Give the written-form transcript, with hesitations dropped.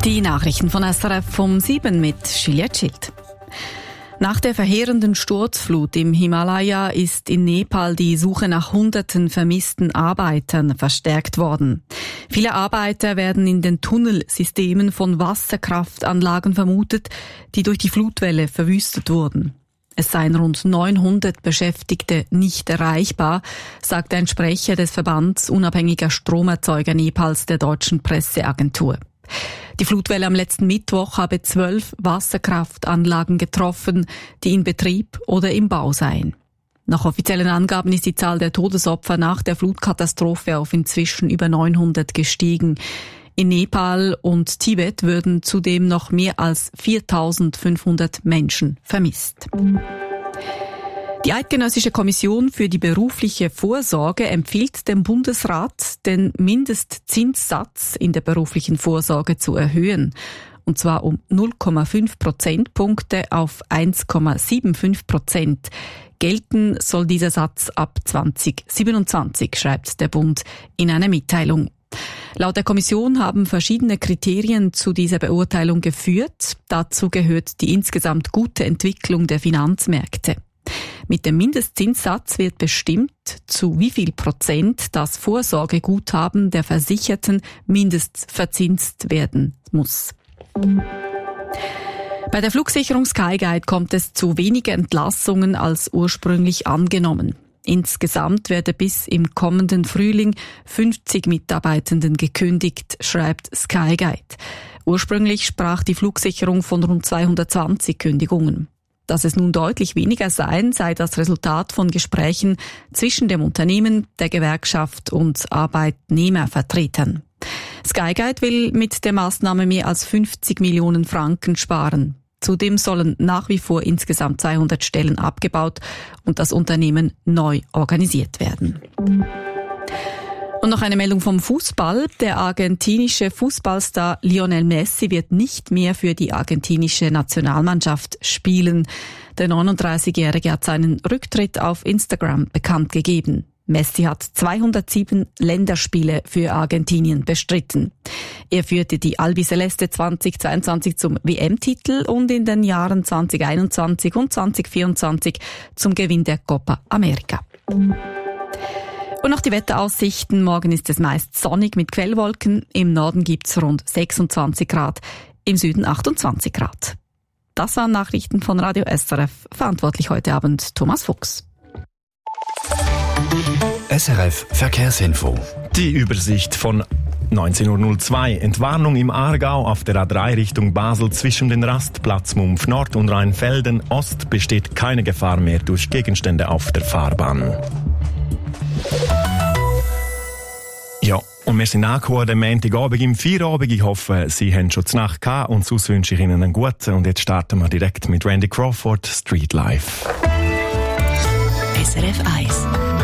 Die Nachrichten von SRF um 7 mit Juliette Schild. Nach der verheerenden Sturzflut im Himalaya ist in Nepal die Suche nach Hunderten vermissten Arbeitern verstärkt worden. Viele Arbeiter werden in den Tunnelsystemen von Wasserkraftanlagen vermutet, die durch die Flutwelle verwüstet wurden. Es seien rund 900 Beschäftigte nicht erreichbar, sagt ein Sprecher des Verbands unabhängiger Stromerzeuger Nepals der deutschen Presseagentur. Die Flutwelle am letzten Mittwoch habe 12 Wasserkraftanlagen getroffen, die in Betrieb oder im Bau seien. Nach offiziellen Angaben ist die Zahl der Todesopfer nach der Flutkatastrophe auf inzwischen über 900 gestiegen. In Nepal und Tibet würden zudem noch mehr als 4.500 Menschen vermisst. Die Eidgenössische Kommission für die berufliche Vorsorge empfiehlt dem Bundesrat, den Mindestzinssatz in der beruflichen Vorsorge zu erhöhen. Und zwar um 0,5 Prozentpunkte auf 1,75%. Gelten soll dieser Satz ab 2027, schreibt der Bund in einer Mitteilung. Laut der Kommission haben verschiedene Kriterien zu dieser Beurteilung geführt. Dazu gehört die insgesamt gute Entwicklung der Finanzmärkte. Mit dem Mindestzinssatz wird bestimmt, zu wie viel Prozent das Vorsorgeguthaben der Versicherten mindestverzinst werden muss. Bei der Flugsicherung Skyguide kommt es zu weniger Entlassungen als ursprünglich angenommen. Insgesamt werde bis im kommenden Frühling 50 Mitarbeitenden gekündigt, schreibt Skyguide. Ursprünglich sprach die Flugsicherung von rund 220 Kündigungen. Dass es nun deutlich weniger seien, sei das Resultat von Gesprächen zwischen dem Unternehmen, der Gewerkschaft und Arbeitnehmervertretern. Skyguide will mit der Maßnahme mehr als 50 Millionen Franken sparen. Zudem sollen nach wie vor insgesamt 200 Stellen abgebaut und das Unternehmen neu organisiert werden. Und noch eine Meldung vom Fußball. Der argentinische Fußballstar Lionel Messi wird nicht mehr für die argentinische Nationalmannschaft spielen. Der 39-Jährige hat seinen Rücktritt auf Instagram bekannt gegeben. Messi hat 207 Länderspiele für Argentinien bestritten. Er führte die Albiceleste 2022 zum WM-Titel und in den Jahren 2021 und 2024 zum Gewinn der Copa America. Und noch die Wetteraussichten. Morgen ist es meist sonnig mit Quellwolken. Im Norden gibt's rund 26 Grad, im Süden 28 Grad. Das waren Nachrichten von Radio SRF. Verantwortlich heute Abend Thomas Fuchs. SRF Verkehrsinfo. Die Übersicht von 19.02 Uhr. Entwarnung im Aargau auf der A3 Richtung Basel zwischen den Rastplatz Mumpf Nord und Rheinfelden Ost besteht keine Gefahr mehr durch Gegenstände auf der Fahrbahn. Ja, und wir sind angekommen am Montagabend im Feierabend. Ich hoffe, Sie haben schon die Nacht gehabt und sonst wünsche ich Ihnen einen guten. Und jetzt starten wir direkt mit Randy Crawford, Street Life. SRF 1